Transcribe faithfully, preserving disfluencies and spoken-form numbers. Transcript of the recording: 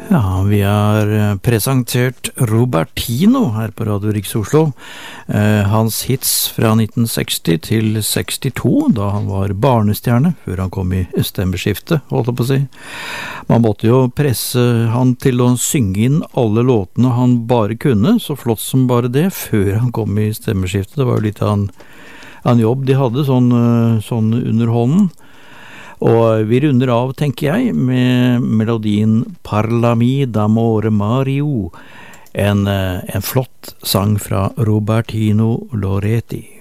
Ja, vi har presentert Robertino her på Radio Riks Oslo. Eh, hans hits fra nitten seksti til sekstito, da han var barnestjerne, før han kom i stemmeskiftet, holdt jeg på å si. Man måtte jo presse han til å synge inn alle låtene han bare kunne, så flott som bare det, før han kom i stemmeskiftet. Det var jo litt av en, av en jobb de hadde, sånn, sånn under hånden. Og vi runder av, tenker jeg, med melodien Parlami d'amore Mario, en, en flott sang fra Robertino Loretti.